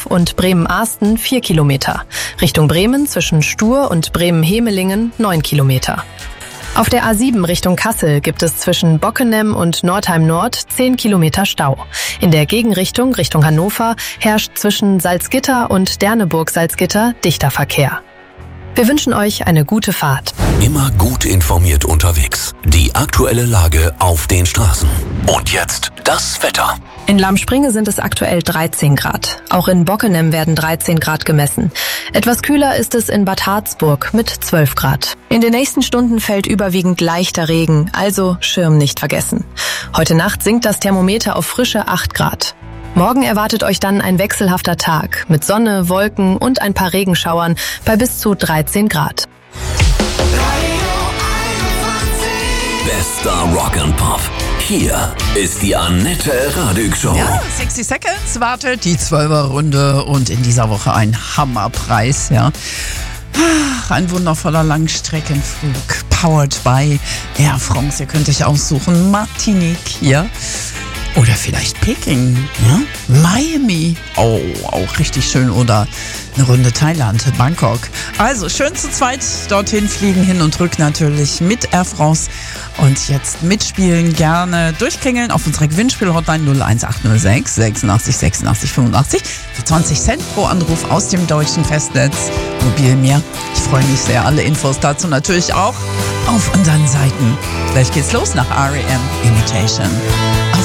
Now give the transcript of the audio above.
Hof und Bremen-Arsten 4 Kilometer. Richtung Bremen zwischen Stur und Bremen-Hemelingen 9 Kilometer. Auf der A7 Richtung Kassel gibt es zwischen Bockenem und Nordheim Nord 10 Kilometer Stau. In der Gegenrichtung Richtung Hannover herrscht zwischen Salzgitter und Derneburg-Salzgitter dichter Verkehr. Wir wünschen euch eine gute Fahrt. Immer gut informiert unterwegs. Die aktuelle Lage auf den Straßen. Und jetzt das Wetter. In Lammspringe sind es aktuell 13 Grad. Auch in Bockenem werden 13 Grad gemessen. Etwas kühler ist es in Bad Harzburg mit 12 Grad. In den nächsten Stunden fällt überwiegend leichter Regen, also Schirm nicht vergessen. Heute Nacht sinkt das Thermometer auf frische 8 Grad. Morgen erwartet euch dann ein wechselhafter Tag mit Sonne, Wolken und ein paar Regenschauern bei bis zu 13 Grad. Bester Rock and Pop. Hier ist die Annette Radig Show. Ja, 60 Seconds wartet die 12er-Runde und in dieser Woche ein Hammerpreis, ja. Ein wundervoller Langstreckenflug, powered by Air France. Ihr könnt euch aussuchen, Martinique, ja. Oder vielleicht Peking, ja? Miami, oh, auch richtig schön. Oder eine Runde Thailand, Bangkok. Also schön zu zweit dorthin fliegen, hin und zurück natürlich mit Air France. Und jetzt mitspielen gerne durchklingeln auf unserer Gewinnspiel-Hotline 01806 86 86 85 für 20 Cent pro Anruf aus dem deutschen Festnetz. Mobil mehr. Ich freue mich sehr. Alle Infos dazu natürlich auch auf unseren Seiten. Gleich geht's los nach R.E.M. Imitation.